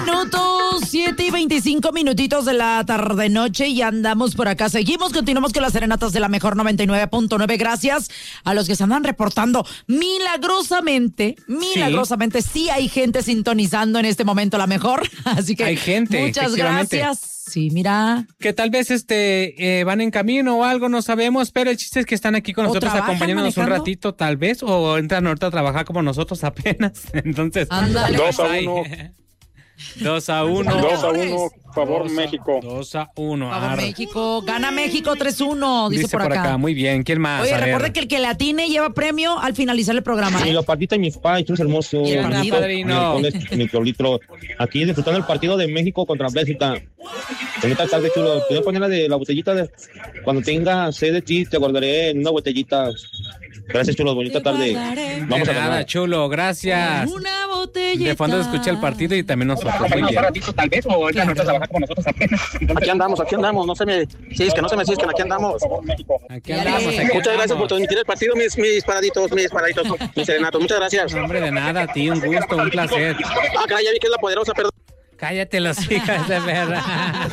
minutos, 7:25 minutitos de la tarde-noche y andamos por acá. Continuamos con las serenatas de la mejor 99.9. Gracias a los que se andan reportando. Milagrosamente, sí hay gente sintonizando en este momento la mejor. Así que hay gente, muchas gracias. Sí, mira. Que tal vez van en camino o algo, no sabemos, pero el chiste es que están aquí con nosotros acompañándonos un ratito, tal vez, o entran ahorita a trabajar como nosotros apenas. Entonces, ándale. 2-1. 2-1. Favor México. 2-1. Favor México. Gana México 3-1, dice por acá. Muy bien, ¿quién más? Oye, recuerde que el que le atine lleva premio al finalizar el programa. Sí, la partita y mis pais, hermoso. Padrino. Microlitro. Aquí disfrutando el partido de México contra Bélgica. Bonita tarde, chulo. Te voy a poner la botellita de... Cuando tenga sed de ti, te guardaré en una botellita. Gracias, chulo. Bonita tarde. Vamos a ganar, chulo. Gracias. Una botellita. De fondo se escucha el partido y también nosotros. Muy bien. Tal vez, o ahorita nosotros trabajar con nosotros apenas. Aquí andamos. No se me cisquen, aquí andamos. Aquí andamos. Muchas gracias por transmitir el partido, mis paraditos, mis serenatos. Muchas gracias. No, hombre, de nada, a ti. Un gusto, un placer. Caray, ya vi que es la poderosa, perdón. Cállate los hijos de perra.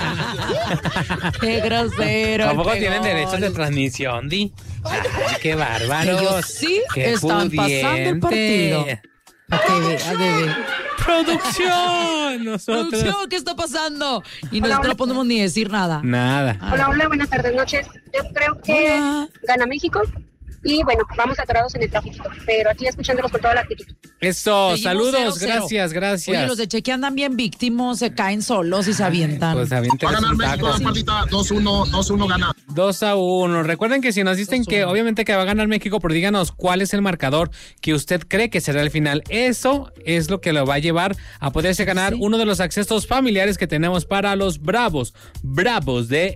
Qué grosero. Tampoco tienen derechos de transmisión, Di. Ay, qué bárbaros. Ellos sí qué están pasando el partido. A que ver. ¡Producción! Nosotros. ¡Producción! ¿Qué está pasando? Y nosotros no podemos ni decir nada. Nada. Hola, buenas tardes, noches. Yo creo que gana México. Y bueno, vamos atorados en el tráfico, pero aquí escuchándolos con toda la actitud. Eso, seguimos saludos, 0-0. gracias. Oye, los de Cheque andan bien víctimos, se caen solos y se avientan. Pues avienten. Va a ganar México, maldita, 2-1 gana. 2-1. Recuerden que si nos dicen que obviamente que va a ganar México, pero díganos cuál es el marcador que usted cree que será el final. Eso es lo que lo va a llevar a poderse ganar uno de los accesos familiares que tenemos para los Bravos de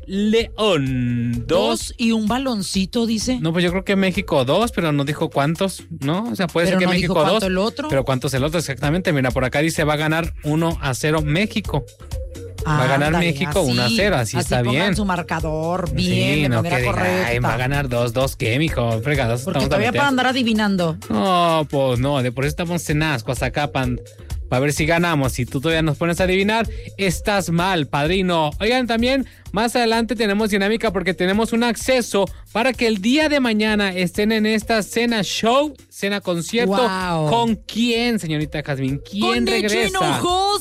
León. 2 y un baloncito, dice. No, pues yo creo que México 2, pero no dijo cuántos, ¿no? O sea, puede ser que México 2. ¿Cuánto el otro? Pero ¿cuántos el otro? Exactamente. Mira, por acá dice va a ganar 1-0 México. Va a ganar México 1-0, así está bien. Su marcador bien, sí, de no manera que correcta. Ay, va a ganar 2-2, ¿qué, mijo? Fregados. Porque todavía para andar adivinando. No, pues no, de por eso estamos en ascuas acá para ver si ganamos. Si tú todavía nos pones a adivinar, estás mal, padrino. Oigan, también más adelante tenemos dinámica porque tenemos un acceso para que el día de mañana estén en esta cena concierto. Wow. ¿Con quién, señorita Jazmín? ¿Quién regresa?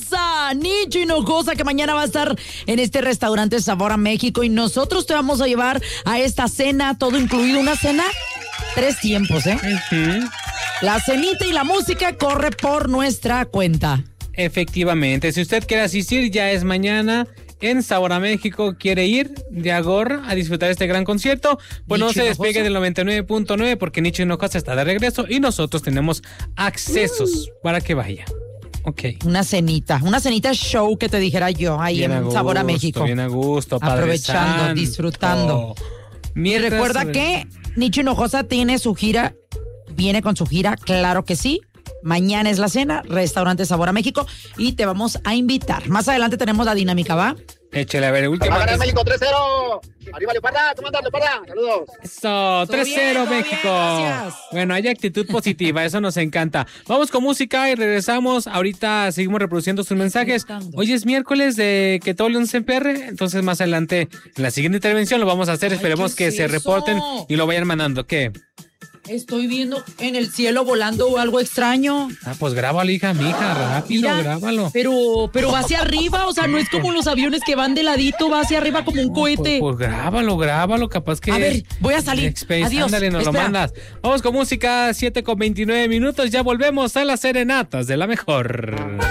Nicho Hinojosa, que mañana va a estar en este restaurante Sabor a México y nosotros te vamos a llevar a esta cena, todo incluido, una cena 3 tiempos, ¿eh? Uh-huh. La cenita y la música corre por nuestra cuenta. Efectivamente, si usted quiere asistir, ya es mañana en Sabor a México. ¿Quiere ir de agorra a disfrutar este gran concierto? Pues no se despegue del 99.9 porque Nicho Hinojosa está de regreso y nosotros tenemos accesos para que vaya. Ok. Una cenita show que te dijera yo ahí bien en Sabor a México. Bien a gusto, aprovechando, Santo. disfrutando. Y recuerda que Nicho Hinojosa tiene su gira, viene con su gira, claro que sí. Mañana es la cena, restaurante Sabor a México, y te vamos a invitar. Más adelante tenemos la dinámica, ¿va? Échale, a ver, última. Va a ganar México 3-0. Arriba, Leoparda, ¿cómo andas, Leoparda? Saludos. Eso, 3-0 México. Bien, bueno, hay actitud positiva, eso nos encanta. Vamos con música y regresamos. Ahorita seguimos reproduciendo sus mensajes. Hoy es miércoles de Que Todo León se emperre, entonces más adelante, en la siguiente intervención lo vamos a hacer. Esperemos que se reporten y lo vayan mandando. ¿Qué? Estoy viendo en el cielo volando algo extraño. Pues grábalo, hija, mija, rápido, mira, grábalo. Pero va hacia arriba, o sea, no es como los aviones que van de ladito, va hacia arriba como un cohete. Pues grábalo, capaz que... A ver, voy a salir. Space. Adiós. Ándale, nos lo mandas. Vamos con música, 7:29 minutos, ya volvemos a las serenatas de la mejor.